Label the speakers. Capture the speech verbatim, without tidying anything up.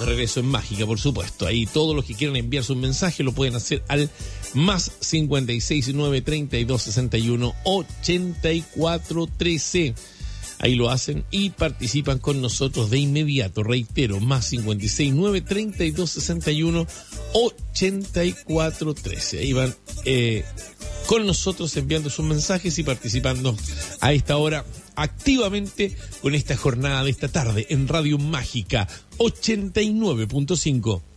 Speaker 1: de regreso en Mágica, por supuesto. Ahí todos los que quieran enviar sus mensajes lo pueden hacer al más cincuenta y seis, nueve, treinta y dos, sesenta y uno, ochenta y cuatro, trece. Ahí lo hacen y participan con nosotros de inmediato. Reitero, más cincuenta y seis, nueve, treinta y dos, sesenta y uno, ochenta y cuatro, trece. Ahí van eh, con nosotros enviando sus mensajes y participando a esta hora activamente con esta jornada de esta tarde en Radio Mágica ochenta y nueve punto cinco.